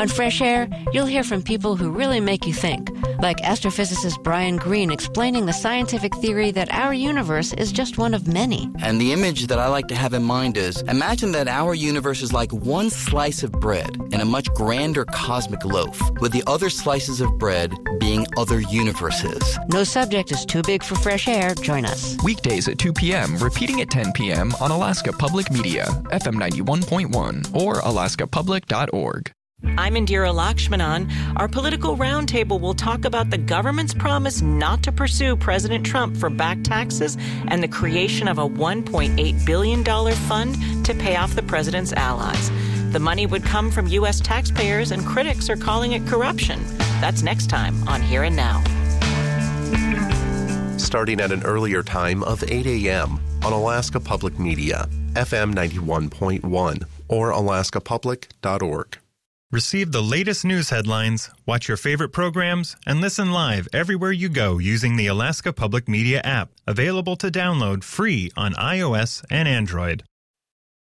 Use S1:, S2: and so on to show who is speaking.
S1: On Fresh Air, you'll hear from people who really make you think, like astrophysicist Brian Greene explaining the scientific theory that our universe is just one of many.
S2: And the image that I like to have in mind is, imagine that our universe is like one slice of bread in a much grander cosmic loaf, with the other slices of bread being other universes.
S1: No subject is too big for Fresh Air. Join us.
S3: Weekdays at 2 p.m., repeating at 10 p.m. on Alaska Public Media, FM 91.1 or alaskapublic.org.
S4: I'm Indira Lakshmanan. Our political roundtable will talk about the government's promise not to pursue President Trump for back taxes and the creation of a $1.8 billion fund to pay off the president's allies. The money would come from U.S. taxpayers, and critics are calling it corruption. That's next time on Here and Now.
S5: Starting at an earlier time of 8 a.m. on Alaska Public Media, FM 91.1 or alaskapublic.org.
S6: Receive the latest news headlines, watch your favorite programs, and listen live everywhere you go using the Alaska Public Media app, available to download free on iOS and Android.